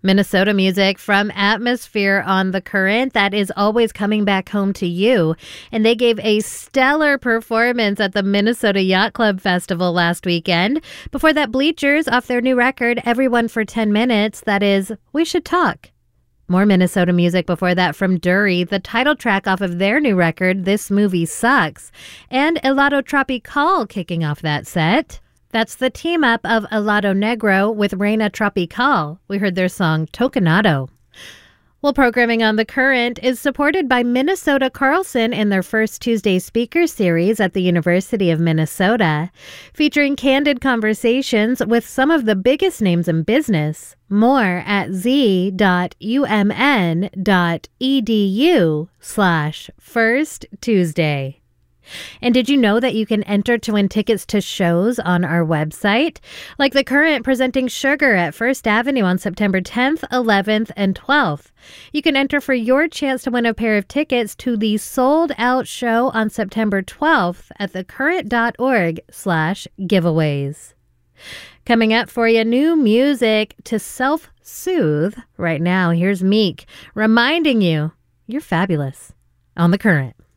Minnesota music from Atmosphere on The Current that is always coming back home to you. And they gave a stellar performance at the Minnesota Yacht Club Festival last weekend. Before that, Bleachers off their new record, Everyone for 10 Minutes, that is, We Should Talk. More Minnesota music before that from Dury, the title track off of their new record, This Movie Sucks. And Helado Tropical kicking off that set. That's the team-up of Helado Negro with Reina Tropical. We heard their song Tocanado. Well, programming on The Current is supported by Minnesota Carlson in their first Tuesday speaker series at the University of Minnesota, featuring candid conversations with some of the biggest names in business. More at z.umn.edu/First Tuesday. And did you know that you can enter to win tickets to shows on our website? Like The Current presenting Sugar at First Avenue on September 10th, 11th, and 12th. You can enter for your chance to win a pair of tickets to the sold-out show on September 12th at thecurrent.org/giveaways. Coming up for you, new music to self-soothe. Right now, here's Meek reminding you you're fabulous on The Current.